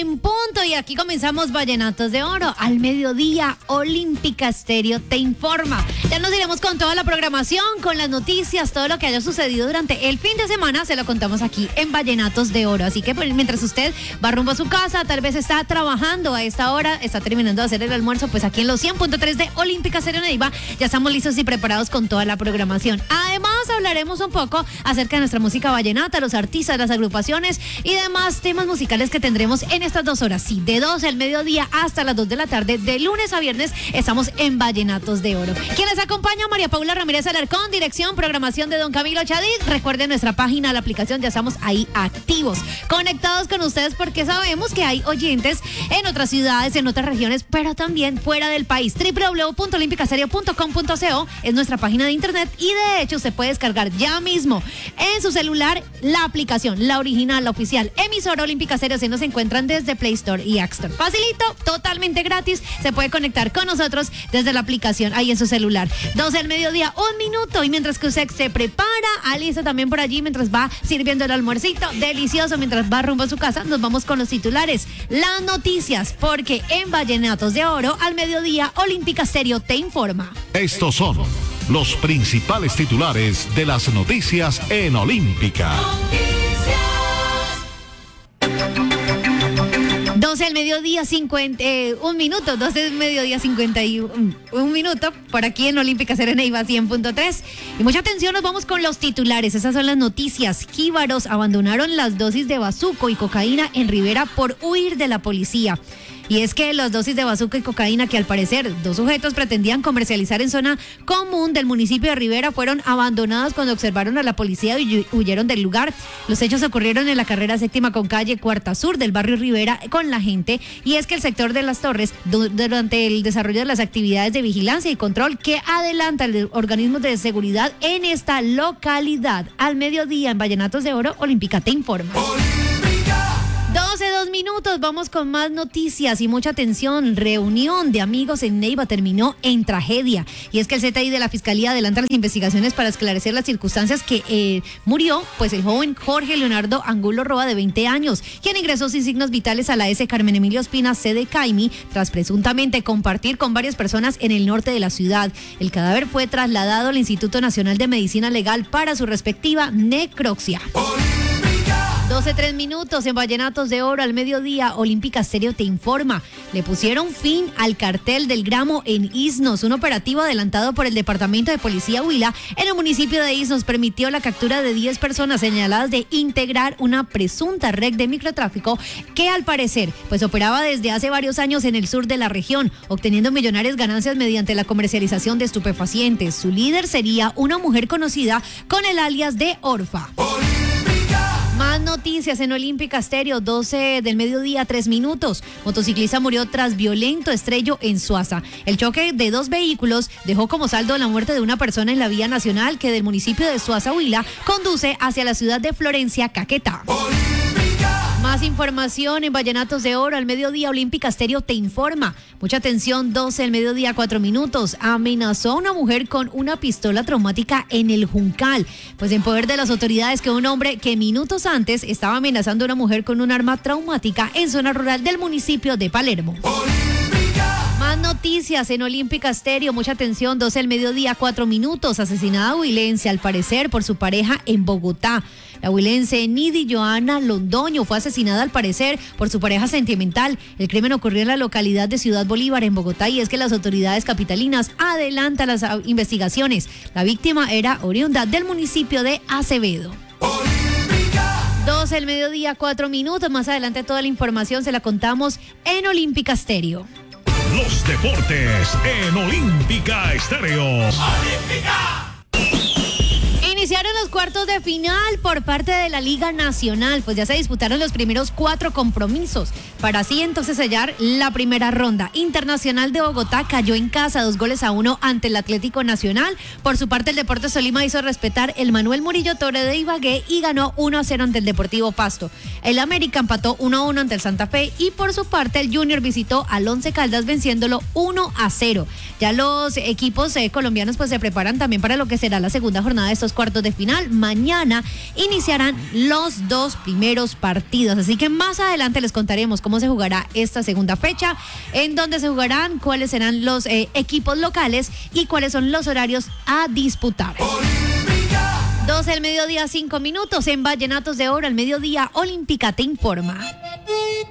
en punto y aquí comenzamos Vallenatos de Oro. Al mediodía, Olímpica Estéreo te informa. Ya nos iremos con toda la programación, con las noticias, todo lo que haya sucedido durante el fin de semana, se lo contamos aquí en Vallenatos de Oro. Así que pues, mientras usted va rumbo a su casa, tal vez está trabajando a esta hora, está terminando de hacer el almuerzo, pues aquí en los 100.3 de Olímpica Estéreo Neiva ya estamos listos y preparados con toda la programación. Además, hablaremos un poco acerca de nuestra música vallenata, los artistas, las agrupaciones y demás temas musicales que tendremos en estas 2 horas. Sí, de 12 al mediodía hasta las 2 de la tarde, de lunes a viernes, estamos en Vallenatos de Oro. Quien les acompaña, María Paula Ramírez Alarcón, dirección, programación de don Camilo Chadid. Recuerden nuestra página, la aplicación, ya estamos ahí activos, conectados con ustedes porque sabemos que hay oyentes en otras ciudades, en otras regiones, pero también fuera del país. www.olimpicastereo.com.co es nuestra página de internet y de hecho se puede descargar ya mismo en su celular la aplicación, la original, la oficial, emisora Olímpica Estéreo, si nos encuentran desde Play Store y App Store. Facilito, totalmente gratis, se puede conectar con nosotros desde la aplicación ahí en su celular. 12 al mediodía, 1 minuto, y mientras que usted se prepara, alista también por allí mientras va sirviendo el almuercito, delicioso, mientras va rumbo a su casa, nos vamos con los titulares, las noticias, porque en Vallenatos de Oro, al mediodía, Olímpica Estéreo te informa. Estos son los principales titulares de las noticias en Olímpica. 12 al mediodía, 1 minuto, 12 al mediodía, 51 minuto, por aquí en Olímpica Estéreo Neiva 100.3. Y mucha atención, nos vamos con los titulares, esas son las noticias. Jíbaros abandonaron las dosis de bazuco y cocaína en Rivera por huir de la policía. Y es que las dosis de bazuco y cocaína que al parecer 2 sujetos pretendían comercializar en zona común del municipio de Rivera fueron abandonadas cuando observaron a la policía y huyeron del lugar. Los hechos ocurrieron en la carrera 7ª con calle Cuarta Sur del barrio Rivera con la gente. Y es que el sector de Las Torres, durante el desarrollo de las actividades de vigilancia y control que adelanta el organismo de seguridad en esta localidad. Al mediodía en Vallenatos de Oro, Olímpica te informa. 12, 2 minutos, vamos con más noticias y mucha atención. Reunión de amigos en Neiva terminó en tragedia. Y es que el CTI de la Fiscalía adelanta las investigaciones para esclarecer las circunstancias que murió pues el joven Jorge Leonardo Angulo Roa, de 20 años, quien ingresó sin signos vitales a la S. Carmen Emilio Espina, sede Caimi, tras presuntamente compartir con varias personas en el norte de la ciudad. El cadáver fue trasladado al Instituto Nacional de Medicina Legal para su respectiva necropsia. 12, 3 minutos en Vallenatos de Oro, al mediodía, Olímpica Estéreo te informa. Le pusieron fin al cartel del gramo en Isnos. Un operativo adelantado por el Departamento de Policía Huila en el municipio de Isnos permitió la captura de 10 personas señaladas de integrar una presunta red de microtráfico que al parecer pues operaba desde hace varios años en el sur de la región, obteniendo millonarias ganancias mediante la comercialización de estupefacientes. Su líder sería una mujer conocida con el alias de Orfa. Más noticias en Olímpica Estéreo, 12 del mediodía, 3 minutos. Motociclista murió tras violento estrello en Suaza. El choque de 2 vehículos dejó como saldo la muerte de una persona en la vía nacional que del municipio de Suaza, Huila, conduce hacia la ciudad de Florencia, Caquetá. Más información en Vallenatos de Oro, al mediodía, Olímpica Estéreo te informa. Mucha atención, 12 al mediodía, 4 minutos. Amenazó a una mujer con una pistola traumática en el Juncal. Pues en poder de las autoridades que un hombre que minutos antes estaba amenazando a una mujer con un arma traumática en zona rural del municipio de Palermo. Más noticias en Olímpica Estéreo, mucha atención, 12 al mediodía, 4 minutos. Asesinada huilense, al parecer, por su pareja en Bogotá. La huilense Nidy Joana Londoño fue asesinada al parecer por su pareja sentimental. El crimen ocurrió en la localidad de Ciudad Bolívar, en Bogotá, y es que las autoridades capitalinas adelantan las investigaciones. La víctima era oriunda del municipio de Acevedo. 12 al mediodía, 4 minutos. Más adelante toda la información se la contamos en Olímpica Estéreo. Los deportes en Olímpica Estéreo. ¡Olímpica! Iniciaron los cuartos de final por parte de la Liga Nacional, pues ya se disputaron los primeros 4 compromisos, para así entonces sellar la primera ronda. Internacional de Bogotá cayó en casa 2-1 ante el Atlético Nacional. Por su parte, el Deportes Tolima hizo respetar el Manuel Murillo Toro de Ibagué y ganó 1-0 ante el Deportivo Pasto. El América empató 1-1 ante el Santa Fe y por su parte el Junior visitó al Once Caldas venciéndolo 1-0. Ya los equipos colombianos pues se preparan también para lo que será la segunda jornada de estos cuartos de final. Nacional. Mañana iniciarán los 2 primeros partidos, así que más adelante les contaremos cómo se jugará esta segunda fecha, en dónde se jugarán, cuáles serán los equipos locales y cuáles son los horarios a disputar. 12 del mediodía, 5 minutos, en Vallenatos de Oro al mediodía. Olímpica te informa.